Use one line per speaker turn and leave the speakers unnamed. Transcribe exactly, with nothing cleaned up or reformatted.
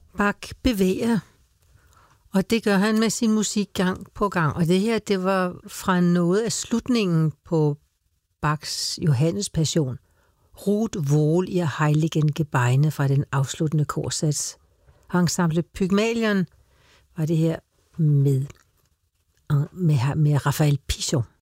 Bach bevæger, og det gør han med sin musik gang på gang. Og det her, det var fra noget af slutningen på Bachs Johannes Passion. Ruht wohl ihr heiligen Gebeine fra den afsluttende korsats. Ensemble Pygmalion var det her med, med, med Raphael Pichon.